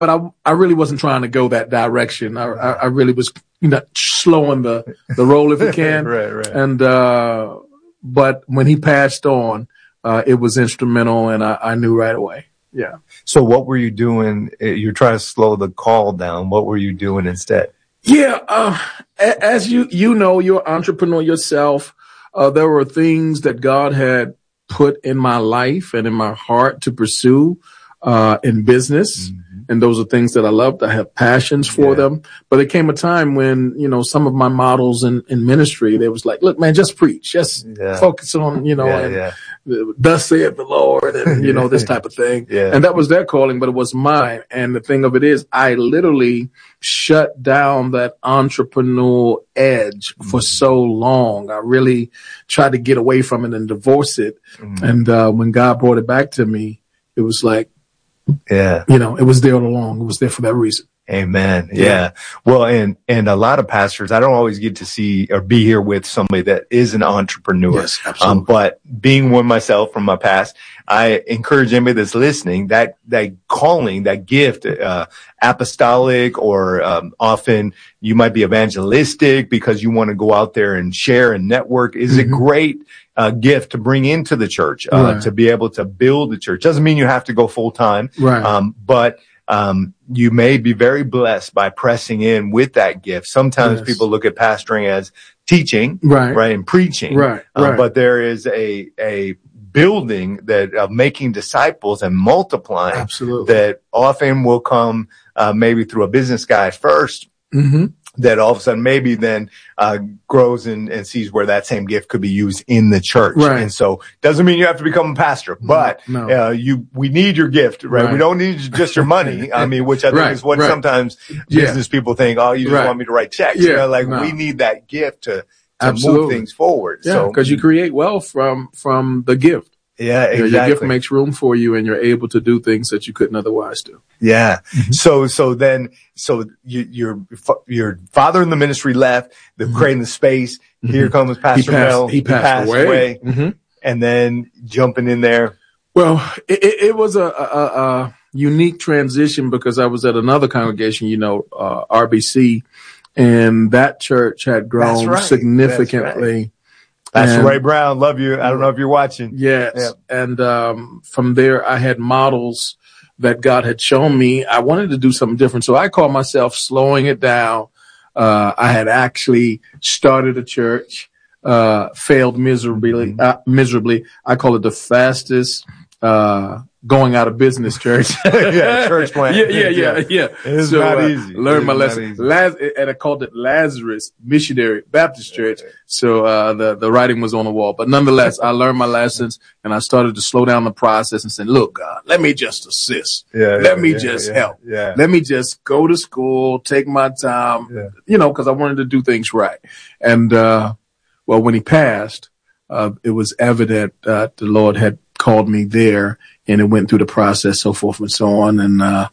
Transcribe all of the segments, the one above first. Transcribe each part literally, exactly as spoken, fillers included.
but I, I really wasn't trying to go that direction. I, I, I really was, you know, slowing the, the roll if you can. Right, right. And, uh, but when he passed on, uh, it was instrumental, and I, I knew right away. Yeah. So what were you doing? You're trying to slow the call down. What were you doing instead? Yeah. Uh, as you, you know, you're an entrepreneur yourself. Uh, there were things that God had put in my life and in my heart to pursue, uh, in business. Mm-hmm. And those are things that I loved. I have passions for yeah. them. But there came a time when, you know, some of my models in, in ministry, they was like, look, man, just preach, just yeah. focus on, you know, yeah, and yeah. thus saith the Lord, and, you know, this type of thing. Yeah. And that was their calling, but it was mine. And the thing of it is, I literally shut down that entrepreneurial edge mm-hmm. for so long. I really tried to get away from it and divorce it. Mm-hmm. And, uh, when God brought it back to me, it was like, yeah, you know, it was there all along. It was there for that reason. Amen. Yeah. yeah. Well, and, and a lot of pastors, I don't always get to see or be here with somebody that is an entrepreneur. Yes, absolutely. Um, but being one myself from my past, I encourage anybody that's listening, that, that calling, that gift, uh, apostolic, or, um, often you might be evangelistic because you want to go out there and share and network, is mm-hmm. a great uh, gift to bring into the church, uh, right. to be able to build the church. Doesn't mean you have to go full time. Right. Um, but, um, you may be very blessed by pressing in with that gift. Sometimes yes. people look at pastoring as teaching, right, right, and preaching, right, uh, right. But there is a, a building that of uh, making disciples and multiplying Absolutely. That often will come, uh, maybe through a business guy first. Mm-hmm. That all of a sudden maybe then uh grows and, and sees where that same gift could be used in the church. Right. And so doesn't mean you have to become a pastor, but no, no. Uh, you we need your gift, right? right. We don't need just your money. I mean, which I think right. is what right. sometimes yeah. business people think, oh, you just right. want me to write checks. Yeah. You know, like no. we need that gift to, to Absolutely. move things forward. Yeah, so because you create wealth from from the gift. Yeah, exactly. You know, your gift makes room for you, and you're able to do things that you couldn't otherwise do. Yeah. Mm-hmm. So, so then, so you, your, your father in the ministry left, the mm-hmm. creating the space. Mm-hmm. Here comes Pastor he passed, Mel. He, he passed, passed away. away. Mm-hmm. And then jumping in there. Well, it, it, it was a, a, a unique transition because I was at another congregation, you know, uh, R B C, and that church had grown right. significantly. Pastor Ray Brown, love you. I don't know if you're watching. Yes. Yeah. And um from there, I had models that God had shown me. I wanted to do something different. So I called myself slowing it down. Uh I had actually started a church, uh failed miserably. Uh, miserably. I call it the fastest uh going out of business church. yeah, church plant. Yeah, yeah, yeah, yeah. It's so, not uh, easy. Learned my lesson. Laz- and I called it Lazarus Missionary Baptist Church. So uh the the writing was on the wall. But nonetheless, I learned my lessons, and I started to slow down the process and said, look, God, let me just assist. Yeah, let yeah, me yeah, just yeah, help. Yeah. Let me just go to school, take my time, yeah. you know, because I wanted to do things right. And uh well, when he passed, uh it was evident that the Lord had called me there, and it went through the process, so forth and so on. And, uh,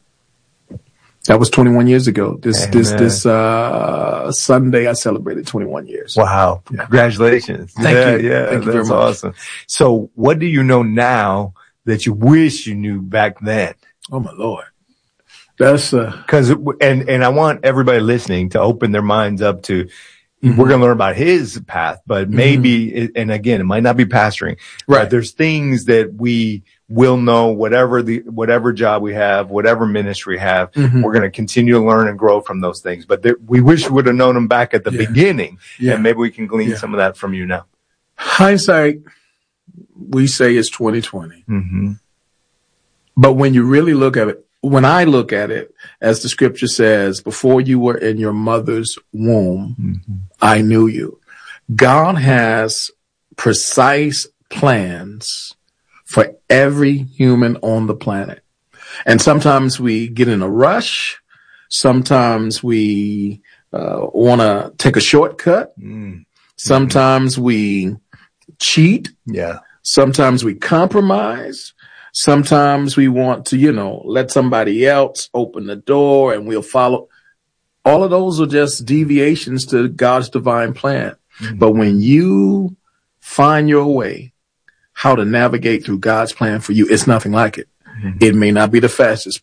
that was twenty-one years ago. This, Amen. this, this, uh, Sunday, I celebrated twenty-one years. Wow. Yeah. Congratulations. Thank yeah, you. Yeah. Thank you that's very much. Awesome. So what do you know now that you wish you knew back then? Oh my Lord. That's, uh, cause, and, and I want everybody listening to open their minds up to, Mm-hmm. we're going to learn about his path, but maybe, mm-hmm. it, and again, it might not be pastoring, right? But there's things that we will know, whatever the, whatever job we have, whatever ministry we have, mm-hmm. we're going to continue to learn and grow from those things. But there, we wish we would have known them back at the yeah. beginning. Yeah. And maybe we can glean yeah. some of that from you now. Hindsight, we say is twenty twenty. Mm-hmm. But when you really look at it, when I look at it, as the scripture says, before you were in your mother's womb, mm-hmm. I knew you. God has precise plans for every human on the planet. And sometimes we get in a rush. Sometimes we uh, want to take a shortcut. Mm-hmm. Sometimes we cheat. Yeah. Sometimes we compromise. Sometimes we want to, you know, let somebody else open the door and we'll follow. All of those are just deviations to God's divine plan. Mm-hmm. But when you find your way, how to navigate through God's plan for you, it's nothing like it. Mm-hmm. It may not be the fastest pl-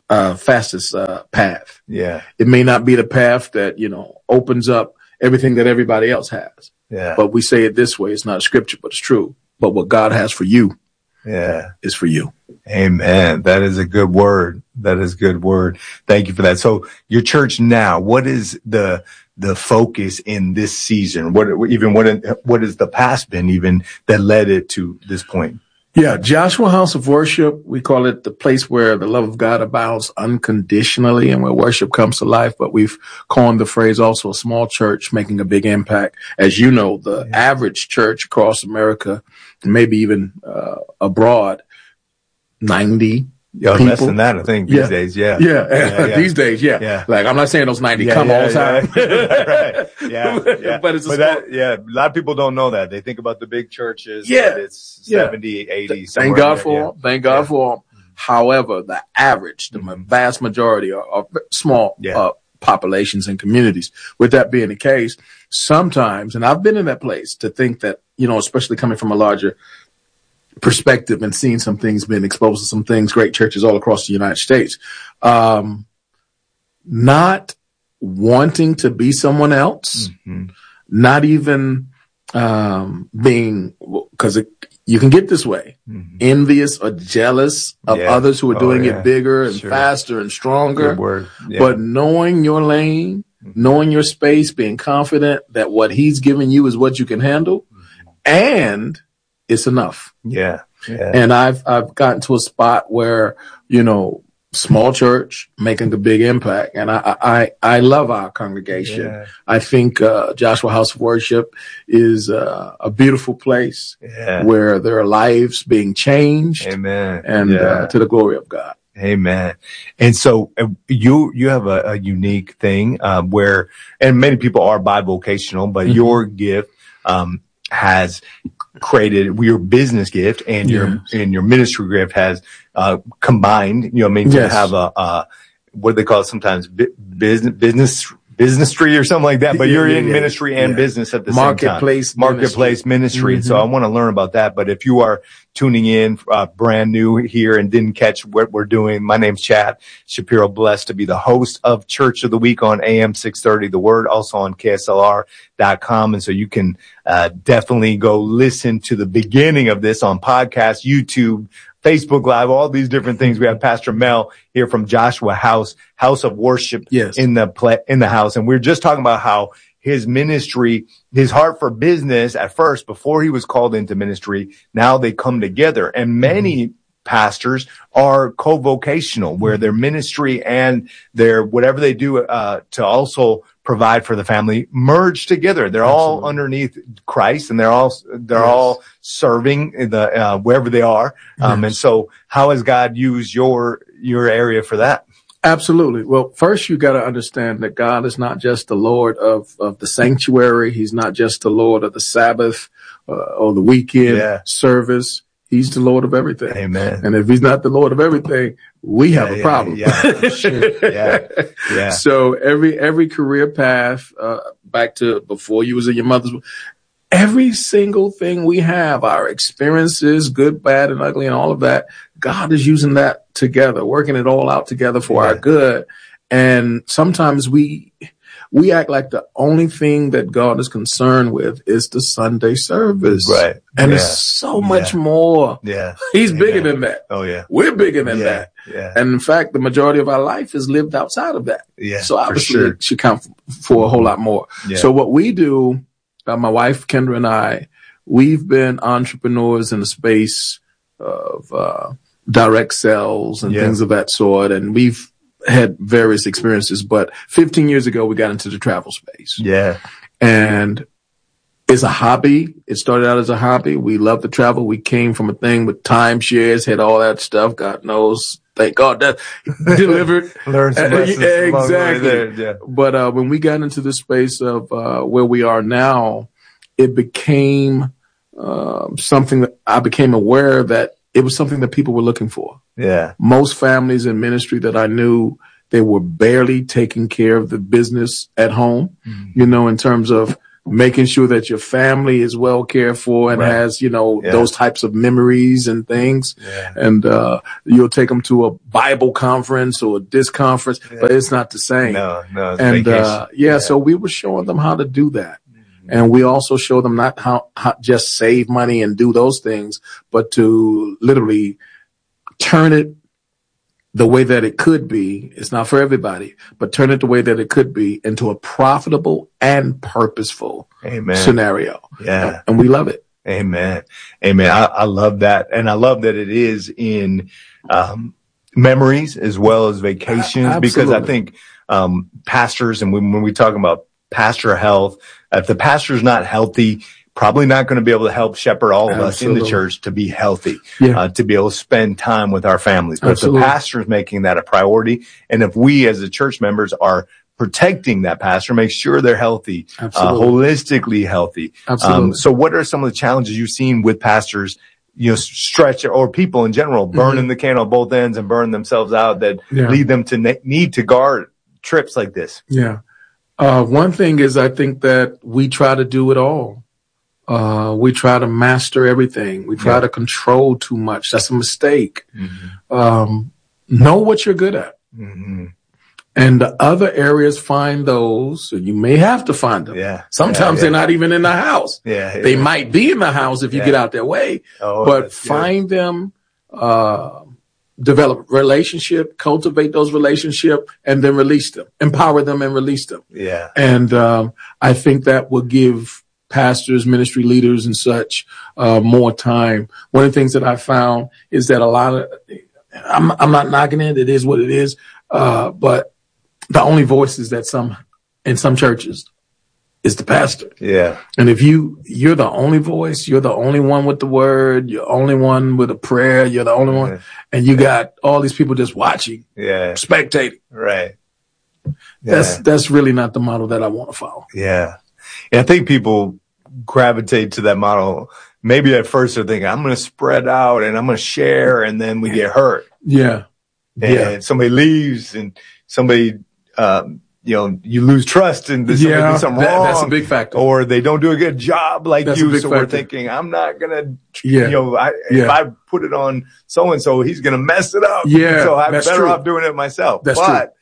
uh, fastest uh, path. Yeah. It may not be the path that, you know, opens up everything that everybody else has. Yeah. But we say it this way. It's not scripture, but it's true. But what God has for you yeah. is for you. Amen. That is a good word. That is a good word. Thank you for that. So your church now, what is the the focus in this season? What even what what has the past been even that led it to this point? Yeah, Joshua House of Worship, we call it the place where the love of God abounds unconditionally and where worship comes to life. But we've coined the phrase also a small church making a big impact. As you know, the yeah. average church across America, maybe even uh, abroad, ninety Yeah, people. Less than that, I think, these yeah. days. Yeah. Yeah. yeah, yeah. These days, yeah. yeah. Like, I'm not saying those ninety yeah, come yeah, all the time. Yeah. right. Yeah. but, yeah. but it's a but small, that, yeah. A lot of people don't know that. They think about the big churches. Yeah. But it's yeah. seventy, eighty. Thank God for yeah. them. Thank God yeah. for them. However, the average, the mm-hmm. vast majority are, are small yeah. uh, populations and communities. With that being the case, sometimes, and I've been in that place to think that, you know, especially coming from a larger perspective and seeing some things, being exposed to some things, great churches all across the United States, um, not wanting to be someone else, mm-hmm. not even um, being, because you can get this way, mm-hmm. envious or jealous of yeah. others who are doing oh, yeah. it bigger and sure. faster and stronger. Good word. Yeah. But knowing your lane, mm-hmm. knowing your space, being confident that what he's giving you is what you can handle, mm-hmm. and it's enough. Yeah. yeah. And I've, I've gotten to a spot where, you know, small church making a big impact. And I, I, I love our congregation. Yeah. I think, uh, Joshua House of Worship is uh, a beautiful place yeah. where there are lives being changed. Amen. And, yeah. uh, to the glory of God. Amen. And so uh, you, you have a, a unique thing, um, where, and many people are bivocational, but mm-hmm. your gift, um, has created your business gift and your yes. and your ministry gift has uh combined, you know, I mean, to yes. have a uh what do they call it sometimes business business business tree or something like that, but yeah, you're yeah, in yeah, ministry and yeah. business at the marketplace same time. Marketplace ministry. ministry. Mm-hmm. So I want to learn about that. But if you are tuning in uh, brand new here and didn't catch what we're doing, my name's Chad Shapiro, blessed to be the host of Church of the Week on A M six thirty, The Word, also on K S L R dot com. And so you can uh definitely go listen to the beginning of this on podcast, YouTube, Facebook Live, all these different things. We have Pastor Mel here from Joshua House, House of Worship yes. in the play, in the house. And we we're just talking about how his ministry, his heart for business at first, before he was called into ministry, now they come together. And many mm-hmm. pastors are co-vocational, where their ministry and their whatever they do uh to also provide for the family merge together. They're Absolutely. all underneath Christ, and they're all they're yes. all serving in the uh, wherever they are. Um, yes. And so, how has God used your your area for that? Absolutely. Well, first you got to understand that God is not just the Lord of of the sanctuary. He's not just the Lord of the Sabbath uh, or the weekend yeah. service. He's the Lord of everything. Amen. And if he's not the Lord of everything, we yeah, have a yeah, problem. Yeah, sure. yeah, yeah. So every, every career path, uh, back to before you was in your mother's, every single thing we have, our experiences, good, bad, and ugly, and all of that, God is using that together, working it all out together for yeah. our good. And sometimes we, we act like the only thing that God is concerned with is the Sunday service. Right. And yeah. it's so much yeah. more. Yeah. He's Amen. bigger than that. Oh, yeah. We're bigger than yeah. that. Yeah. And in fact, the majority of our life is lived outside of that. Yeah. So obviously for sure. it should count for a whole lot more. Yeah. So what we do, uh, my wife, Kendra, and I, we've been entrepreneurs in the space of uh, direct sales and yeah. things of that sort. And we've had various experiences, but fifteen years ago, we got into the travel space. Yeah. And it's a hobby. It started out as a hobby. We love to travel. We came from a thing with timeshares, had all that stuff. God knows. Thank God that delivered. Learn some lessons. Exactly. There, yeah. But, uh, when we got into the space of, uh, where we are now, it became, uh, something that I became aware that it was something that people were looking for. Yeah. Most families in ministry that I knew, they were barely taking care of the business at home, mm-hmm. you know, in terms of making sure that your family is well cared for and right. has, you know, yeah. those types of memories and things. Yeah. And, uh, you'll take them to a Bible conference or a disc conference, yeah. but it's not the same. No, no. It's and, uh, yeah, yeah, so we were showing them how to do that. Mm-hmm. And we also show them not how, how just save money and do those things, but to literally turn it the way that it could be. It's not for everybody, but turn it the way that it could be into a profitable and purposeful Amen. Scenario. Yeah. And we love it. Amen. Amen. I, I love that. And I love that it is in, um, memories as well as vacations, uh, because I think, um, pastors, and when, when we talk about pastor health, if the pastor's not healthy, probably not going to be able to help shepherd all of Absolutely. Us in the church to be healthy, yeah. uh, to be able to spend time with our families. But Absolutely. If the pastor is making that a priority, and if we as the church members are protecting that pastor, make sure they're healthy, uh, holistically healthy. Um, so what are some of the challenges you've seen with pastors, you know, stretch, or people in general, burning mm-hmm. the candle at both ends and burn themselves out that yeah. lead them to ne- need to guard trips like this? Yeah. Uh, one thing is I think that we try to do it all. Uh, we try to master everything. We try yeah. to control too much. That's a mistake. Mm-hmm. Um, know what you're good at. Mm-hmm. And the other areas, find those, and you may have to find them. Yeah. Sometimes yeah, yeah. they're not even in the house. Yeah, yeah. They might be in the house if you yeah. get out their way, oh, but find good. Them, uh, develop relationship, cultivate those relationships, and then release them, empower them and release them. Yeah. And, um, I think that will give pastors, ministry leaders and such, uh, more time. One of the things that I found is that a lot of, I'm, I'm not knocking it. It is what it is. Uh, but the only voices that some, in some churches is the pastor. Yeah. And if you, you're the only voice, you're the only one with the word, you're the only one with a prayer, you're the only one, and you got all these people just watching, yeah, spectating. Right. Yeah. That's, that's really not the model that I want to follow. Yeah. And I think people gravitate to that model. Maybe at first they're thinking, I'm going to spread out and I'm going to share, and then we get hurt. Yeah. And yeah. somebody leaves and somebody, um, you know, you lose trust and there's yeah, do something that, wrong. That's a big factor. Or they don't do a good job like that's you. So factor. We're thinking, I'm not going to, yeah. you know, I, yeah. if I put it on so-and-so, he's going to mess it up. Yeah. So I'm better true. off doing it myself. That's but true.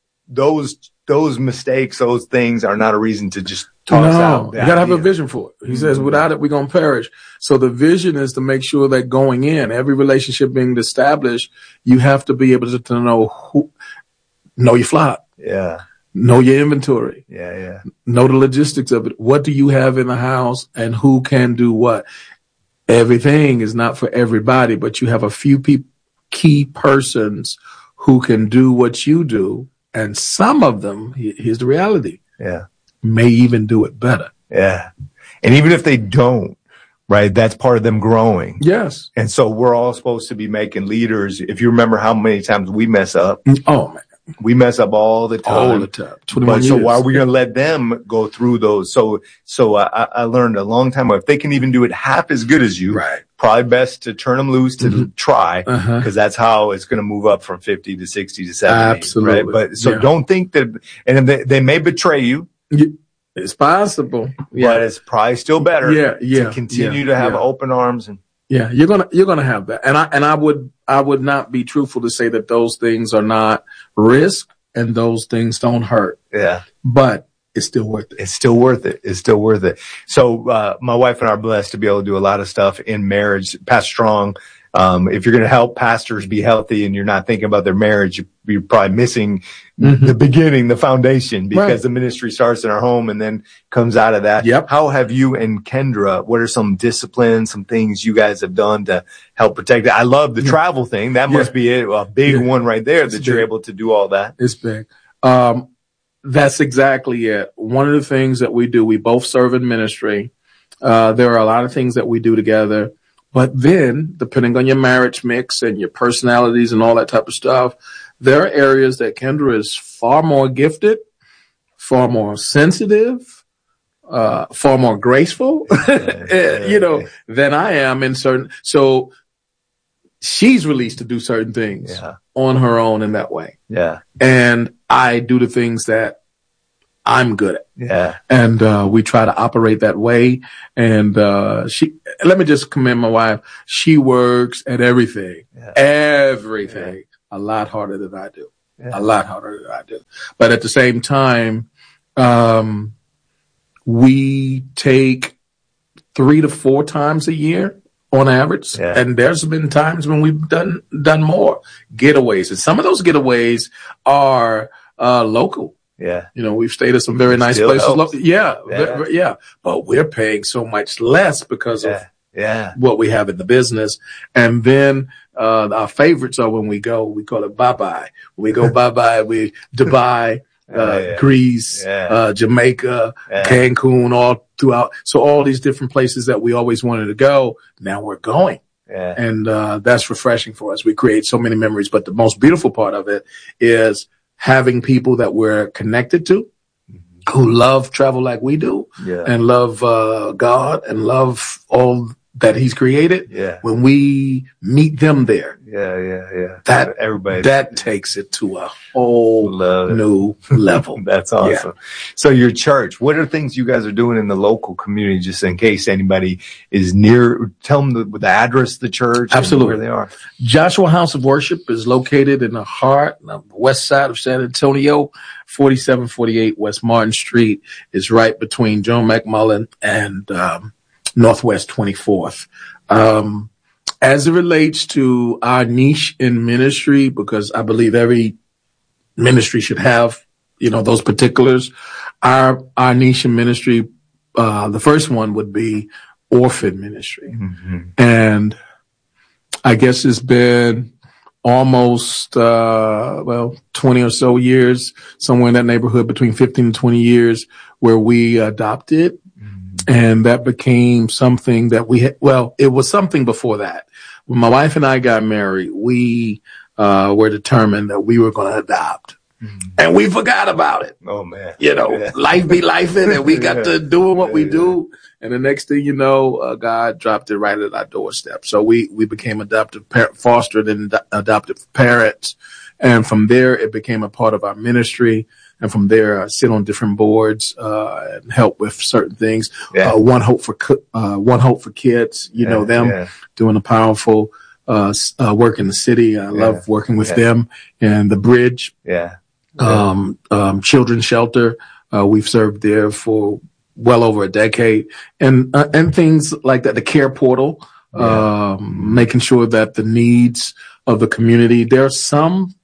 those, those mistakes, those things are not a reason to just toss no, out. You got to have a vision for it. He mm-hmm. says, without it, we're going to perish. So the vision is to make sure that going in, every relationship being established, you have to be able to, to know who, know your flock. Yeah. Know your inventory. Yeah, yeah. Know the logistics of it. What do you have in the house and who can do what? Everything is not for everybody, but you have a few pe- key persons who can do what you do. And some of them, here's the reality. Yeah. May even do it better. Yeah. And even if they don't, right, that's part of them growing. Yes. And so we're all supposed to be making leaders. If you remember how many times we mess up. Oh, man. We mess up all the time. All the time. twenty-one but years. So why are we going to let them go through those? So, so I, I learned a long time ago, if they can even do it half as good as you, right. probably best to turn them loose to mm-hmm. try, because uh-huh. that's how it's going to move up from fifty to sixty to seventy. Absolutely. Right? But so yeah. don't think that, and they, they may betray you. It's possible. Yeah. But it's probably still better yeah, yeah, to continue yeah, to have yeah. open arms. And yeah, you're going to, you're going to have that. And I, and I would, I would not be truthful to say that those things are not risk. And those things don't hurt. Yeah. But it's still worth it. It's still worth it. It's still worth it. So, uh, my wife and I are blessed to be able to do a lot of stuff in marriage. Pastor Strong, um, if you're going to help pastors be healthy and you're not thinking about their marriage, you're probably missing mm-hmm. the beginning, the foundation, because right. the ministry starts in our home and then comes out of that. Yep. How have you and Kendra, what are some disciplines, some things you guys have done to help protect it? I love the yeah. travel thing. That yeah. must be a, a big yeah. one right there, that it's you're big. Able to do all that. It's big. Um, that's exactly it. One of the things that we do, we both serve in ministry. Uh, there are a lot of things that we do together. But then, depending on your marriage mix and your personalities and all that type of stuff, there are areas that Kendra is far more gifted, far more sensitive, uh, far more graceful, you know, than I am in certain. So she's released to do certain things yeah. on her own in that way. Yeah. And I do the things that I'm good at. Yeah. And, uh, we try to operate that way. And, uh, she, let me just commend my wife. She works at everything, yeah. everything yeah. a lot harder than I do, yeah. a lot harder than I do. But at the same time, um, we take three to four times a year on average. Yeah. And there's been times when we've done, done more getaways. And some of those getaways are, uh, local. Yeah. You know, we've stayed at some very nice Still places. helps. Yeah, Yeah. v- yeah. But we're paying so much less because Yeah. of Yeah. what we have in the business. And then, uh, our favorites are when we go, we call it bye-bye. When we go bye-bye, we, Dubai, uh, Oh, yeah. Greece, Yeah. uh, Jamaica, Yeah. Cancun, all throughout. So all these different places that we always wanted to go, now we're going. Yeah. And, uh, that's refreshing for us. We create so many memories, but the most beautiful part of it is having people that we're connected to, who love travel like we do, Yeah. and love uh, God and love all that He's created. Yeah. When we meet them there, Yeah. Yeah. Yeah. that everybody that takes it to a whole Love it. new level. That's awesome. Yeah. So your church, what are things you guys are doing in the local community, just in case anybody is near? Tell them the, the address of the church. Absolutely. And where they are. Joshua House of Worship is located in the heart, the west side of San Antonio. forty-seven forty-eight West Martin Street is right between Joan McMullen and um, Northwest twenty-fourth. Um, as it relates to our niche in ministry, because I believe every ministry should have, you know, those particulars, our our niche in ministry, uh, the first one would be orphan ministry. Mm-hmm. And I guess it's been almost, uh, well, twenty or so years, somewhere in that neighborhood, between fifteen and twenty years, where we adopted. Mm-hmm. And that became something that we had, well, it was something before that. When my wife and I got married, we, uh, were determined that we were going to adopt. Mm-hmm. And we forgot about it. Oh man. You know, yeah. life be lifing, and we got yeah. to doing what yeah, we yeah. do. And the next thing you know, uh, God dropped it right at our doorstep. So we, we became adoptive, par- fostered and ad- adoptive parents. And from there, it became a part of our ministry. And from there, I sit on different boards, uh, and help with certain things. Yeah. Uh, One Hope for, uh, One Hope for Kids, you yeah, know, them yeah. doing a powerful, uh, uh, work in the city. I yeah. love working with yeah. them. And the Bridge, Yeah. um, um, Children's Shelter, uh, we've served there for well over a decade, and, uh, and things like that, the Care Portal, yeah. um, making sure that the needs of the community, there are some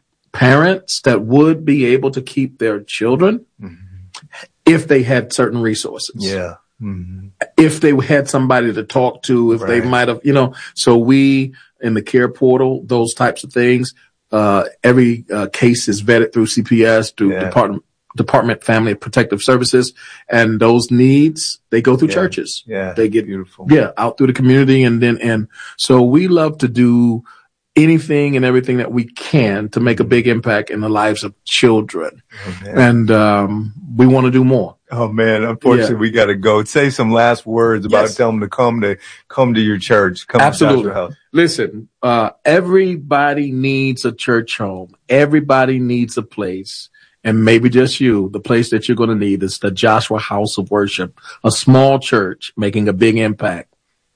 parents that would be able to keep their children mm-hmm. if they had certain resources. Yeah. Mm-hmm. If they had somebody to talk to, if right. they might have, you know, so we in the Care Portal, those types of things, uh, every uh, case is vetted through C P S, through yeah. Department Department Family Protective Services, and those needs, they go through yeah. churches. Yeah. They get beautiful. Yeah, out through the community, and then and so we love to do anything and everything that we can to make a big impact in the lives of children. Oh, and um we want to do more. Oh man, unfortunately yeah. we got to go. Say some last words about yes. tell them to come to come to your church. Come Absolutely. to Joshua House. Listen, uh everybody needs a church home. Everybody needs a place. And maybe just you, the place that you're going to need is the Joshua House of Worship, a small church making a big impact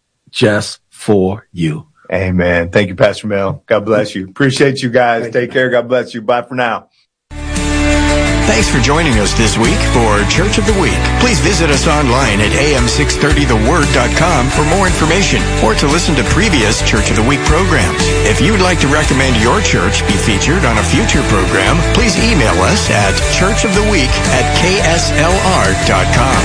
just for you. Amen. Thank you, Pastor Mel. God bless you. Appreciate you guys. Thank Take you. care. God bless you. Bye for now. Thanks for joining us this week for Church of the Week. Please visit us online at a m six thirty the word dot com for more information or to listen to previous Church of the Week programs. If you would like to recommend your church be featured on a future program, please email us at churchoftheweek at k s l r dot com.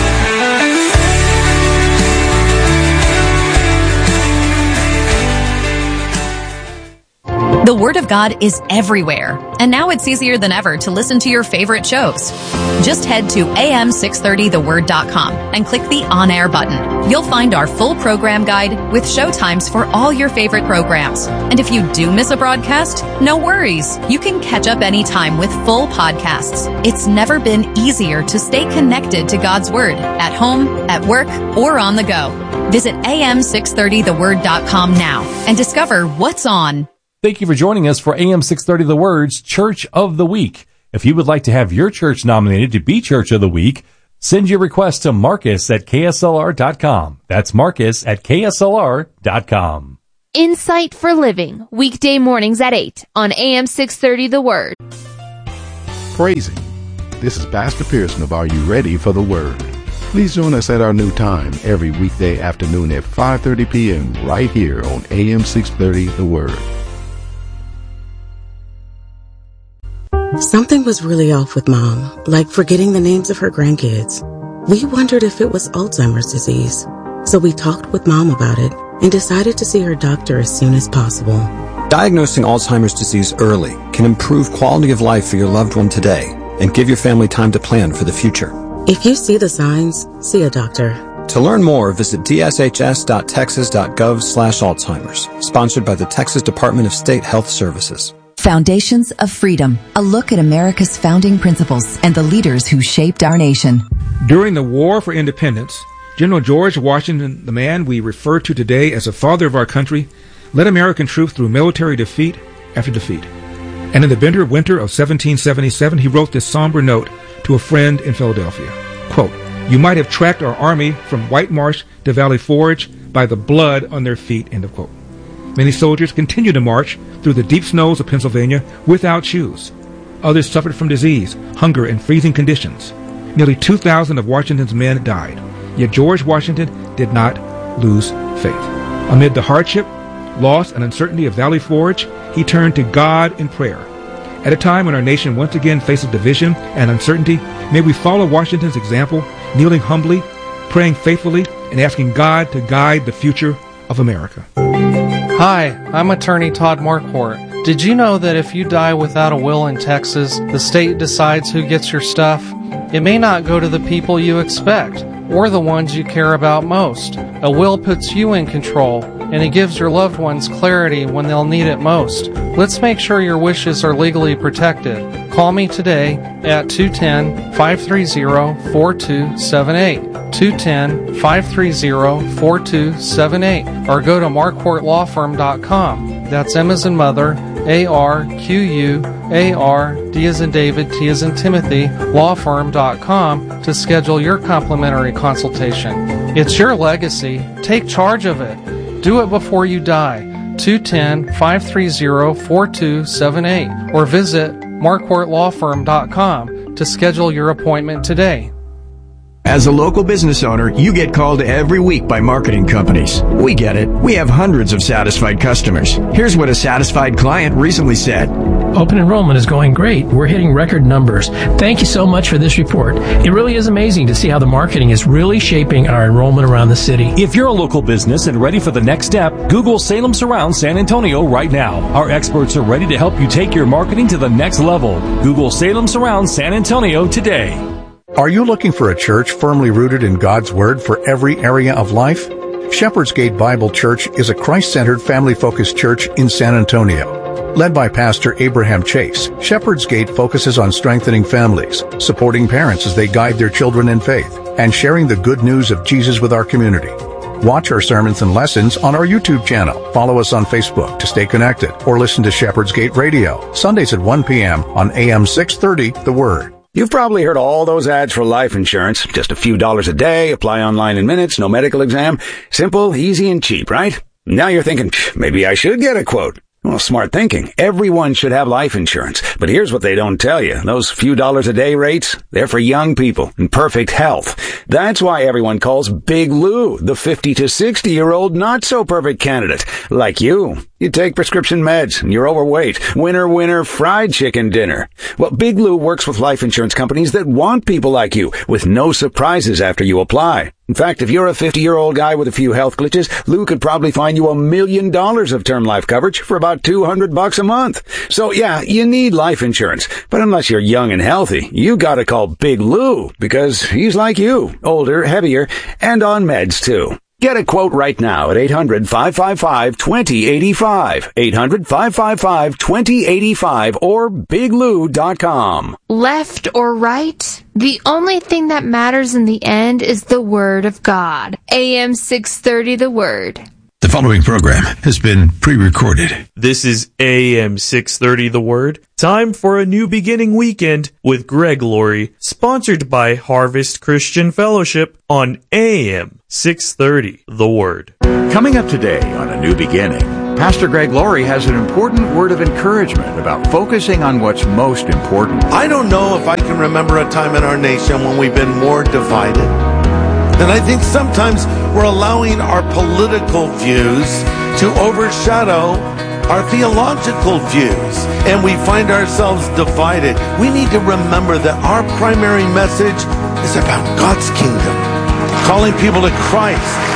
The Word of God is everywhere, and now it's easier than ever to listen to your favorite shows. Just head to a m six thirty the word dot com and click the On Air button. You'll find our full program guide with show times for all your favorite programs. And if you do miss a broadcast, no worries. You can catch up anytime with full podcasts. It's never been easier to stay connected to God's Word at home, at work, or on the go. Visit a m six thirty the word dot com now and discover what's on. Thank you for joining us for A M six thirty The Word's Church of the Week. If you would like to have your church nominated to be Church of the Week, send your request to Marcus at K S L R dot com. That's Marcus at K S L R dot com. Insight for Living, weekday mornings at eight on A M six thirty The Word. Praising. This is Pastor Pearson of Are You Ready for the Word? Please join us at our new time every weekday afternoon at five thirty p.m. right here on A M six thirty The Word. Something was really off with Mom, like forgetting the names of her grandkids. We wondered if it was Alzheimer's disease. So we talked with Mom about it and decided to see her doctor as soon as possible. Diagnosing Alzheimer's disease early can improve quality of life for your loved one today and give your family time to plan for the future. If you see the signs, see a doctor. To learn more, visit d s h s dot texas dot gov slash Alzheimer's, sponsored by the Texas Department of State Health Services. Foundations of Freedom, a look at America's founding principles and the leaders who shaped our nation. During the War for Independence, General George Washington, the man we refer to today as the father of our country, led American troops through military defeat after defeat. And in the bitter winter of seventeen seventy-seven, he wrote this somber note to a friend in Philadelphia. Quote, "You might have tracked our army from White Marsh to Valley Forge by the blood on their feet," end of quote. Many soldiers continued to march through the deep snows of Pennsylvania without shoes. Others suffered from disease, hunger, and freezing conditions. Nearly two thousand of Washington's men died. Yet George Washington did not lose faith. Amid the hardship, loss, and uncertainty of Valley Forge, he turned to God in prayer. At a time when our nation once again faces division and uncertainty, may we follow Washington's example, kneeling humbly, praying faithfully, and asking God to guide the future of America. Hi, I'm attorney Todd Marquardt. Did you know that if you die without a will in Texas, the state decides who gets your stuff? It may not go to the people you expect, or the ones you care about most. A will puts you in control, and it gives your loved ones clarity when they'll need it most. Let's make sure your wishes are legally protected. Call me today at two one zero, five three zero, four two seven eight, two one zero, five three zero, four two seven eight, or go to marquardt law firm dot com. That's M as in mother, A R Q U A R, D as in David, T as in Timothy, law firm dot com to schedule your complimentary consultation. It's your legacy. Take charge of it. Do it before you die. two one zero, five three zero, four two seven eight or visit marquardt law firm dot com to schedule your appointment today. As a local business owner, you get called every week by marketing companies. We get it. We have hundreds of satisfied customers. Here's what a satisfied client recently said. Open enrollment is going great. We're hitting record numbers. Thank you so much for this report. It really is amazing to see how the marketing is really shaping our enrollment around the city. If you're a local business and ready for the next step, Google Salem Surround San Antonio right now. Our experts are ready to help you take your marketing to the next level. Google Salem Surround San Antonio today. Are you looking for a church firmly rooted in God's Word for every area of life? Shepherd's Gate Bible Church is a Christ-centered, family-focused church in San Antonio. Led by Pastor Abraham Chase, Shepherd's Gate focuses on strengthening families, supporting parents as they guide their children in faith, and sharing the good news of Jesus with our community. Watch our sermons and lessons on our YouTube channel. Follow us on Facebook to stay connected, or listen to Shepherd's Gate Radio, Sundays at one p.m. on A M six thirty, The Word. You've probably heard all those ads for life insurance. Just a few dollars a day, apply online in minutes, no medical exam. Simple, easy, and cheap, right? Now you're thinking, maybe I should get a quote. Well, smart thinking. Everyone should have life insurance. But here's what they don't tell you. Those few dollars a day rates, they're for young people in perfect health. That's why everyone calls Big Lou the fifty to sixty year old not so perfect candidate. Like you. You take prescription meds and you're overweight. Winner, winner, fried chicken dinner. Well, Big Lou works with life insurance companies that want people like you with no surprises after you apply. In fact, if you're a fifty-year-old guy with a few health glitches, Lou could probably find you a million dollars of term life coverage for about two hundred bucks a month. So yeah, you need life insurance. But unless you're young and healthy, you gotta call Big Lou because he's like you, older, heavier, and on meds too. Get a quote right now at eight hundred, five five five, two zero eight five, eight hundred, five five five, two zero eight five, or big lou dot com. Left or right? The only thing that matters in the end is the Word of God. A M six thirty, The Word. The following program has been pre-recorded. This is A M six thirty The Word. Time for a new beginning weekend with Greg Laurie, sponsored by Harvest Christian Fellowship on A M six thirty The Word. Coming up today on A New Beginning, Pastor Greg Laurie has an important word of encouragement about focusing on what's most important. I don't know if I can remember a time in our nation when we've been more divided. And I think sometimes we're allowing our political views to overshadow our theological views, and we find ourselves divided. We need to remember that our primary message is about God's kingdom, calling people to Christ,